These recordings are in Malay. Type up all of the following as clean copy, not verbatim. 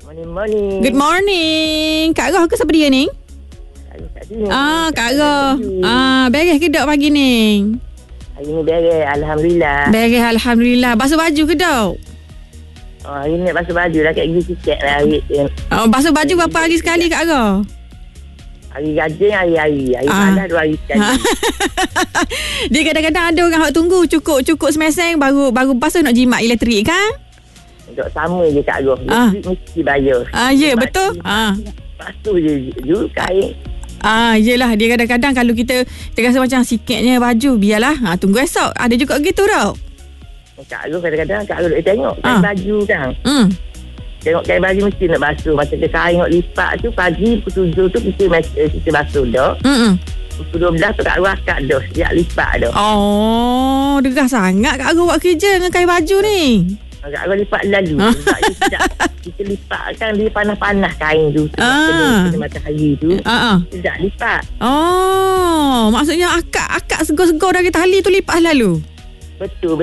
Morning. Good morning. Kak Roh ke siapa dia ni? Kak Roh. Beres ke dok pagi ni? Hari ni beres, Alhamdulillah. Beres Alhamdulillah. Basuh baju ke dok? Hari ni basuh baju dah kat gigi sikit lah hari. Basuh baju berapa hari sekali Kak Roh? Hari rajin, hari-hari. Hari panas 2 hari sekali. Dia kadang-kadang ada orang hak tunggu cukup semeseng baru basuh nak jimat elektrik kan? Untuk sama je Kak Roh. Mesti bayar. Ya betul. Basuh je kain. Yelah, dia kadang-kadang kalau kita rasa macam sikitnya baju, biarlah. Tunggu esok. Ada juga gitu tau. Kak Roh kadang-kadang Kak Roh tengok kain baju kan. Tengok kain baju mesti nak basuh. Macam kain nak lipat tu pagi pukul 7 tu kita basuh dah. Pukul 12 tu Kak Roh akak dah. Siap lipat dah. Degah sangat Kak Roh buat kerja dengan kain baju ni. Kak Roh lipat lalu. Sebab kita lipat kan dia panas-panas kain tu. Kena matahari tu. Tidak lipat. Maksudnya akak segor-segor dari tali tu lipat lalu. Betul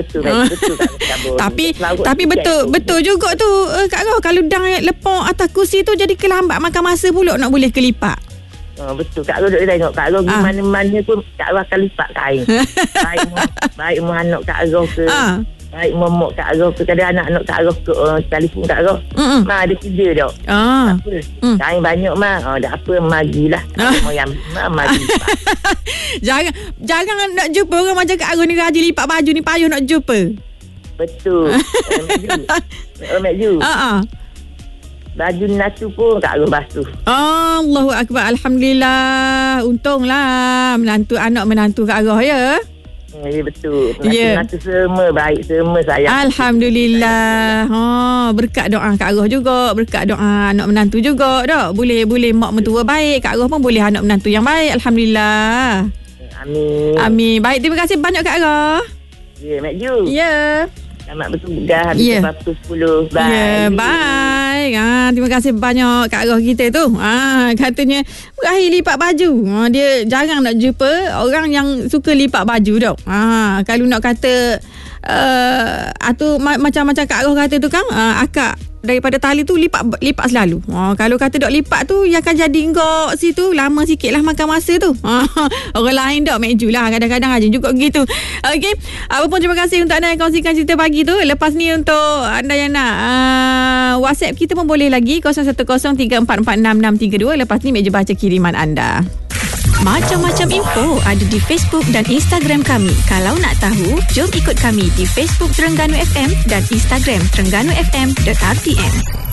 Tapi betul juga tu Kak Roh, kalau dang lepong atas kursi tu jadi kelambat makan masa pula nak boleh kelipat. Betul Kak Roh tengok Kak Roh mana-mana pun Kak Roh akan lipat kain. baik mu anak Kak Roh ke baik momok Kak Roh ke, kadang anak-anak Kak Roh ke telefon Kak Roh. Ada kerja dah. Tak apa. Kain banyak dah apa magilah. Mau yang magi. Jangan nak jumpa orang macam Kak Roh ni rajin lipat baju ni, payah nak jumpa. Betul. Maju. Baju natu pun Kak Roh basuh. Allahu Akbar. Alhamdulillah. Untunglah anak menantu Kak Roh ya. Ya betul. Natu semua baik, semua sayang. Alhamdulillah. Berkat doa Kak Roh juga, berkat doa anak menantu juga dak. Boleh mak mentua baik, Kak Roh pun boleh anak menantu yang baik. Alhamdulillah. Amin. Baik, terima kasih banyak Kak Roh. Ya, Mak Ju. Ya. Selamat bertugas habis waktu 10. Bye. Bye. Terima kasih banyak Kak Roh kita tu. Katanya berakhir lipat baju. Dia jarang nak jumpa orang yang suka lipat baju tau. Kalau nak kata macam Kak Roh kata tu kan, akak daripada tali tu lipat selalu. Kalau kata dok lipat tu yang akan jadi ngok situ lama sikit lah makan masa tu. Orang lain dok meju lah kadang-kadang aja juga gitu. Okey, apa pun terima kasih untuk anda yang kongsikan cerita pagi tu. Lepas ni untuk anda yang nak WhatsApp kita pun boleh lagi 0103446632. Lepas ni meja baca kiriman anda. Macam-macam info ada di Facebook dan Instagram kami. Kalau nak tahu, jom ikut kami di Facebook Terengganu FM dan Instagram terengganu.fm.rtm.